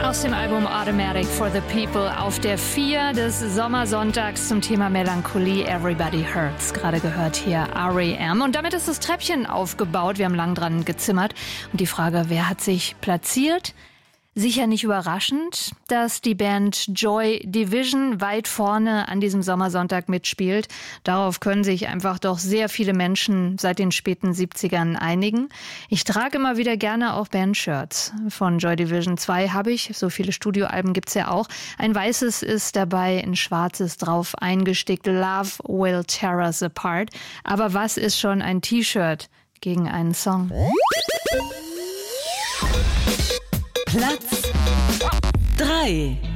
Aus dem Album Automatic for the People auf der 4 des Sommersonntags zum Thema Melancholie, Everybody Hurts. Gerade gehört hier R.E.M. Und damit ist das Treppchen aufgebaut. Wir haben lang dran gezimmert. Und die Frage, wer hat sich platziert? Sicher nicht überraschend, dass die Band Joy Division weit vorne an diesem Sommersonntag mitspielt. Darauf können sich einfach doch sehr viele Menschen seit den späten 70ern einigen. Ich trage immer wieder gerne auch Bandshirts von Joy Division. 2 habe ich, so viele Studioalben gibt's ja auch. Ein weißes ist dabei, ein schwarzes drauf eingestickt. Love will tear us apart. Aber was ist schon ein T-Shirt gegen einen Song? Platz 3.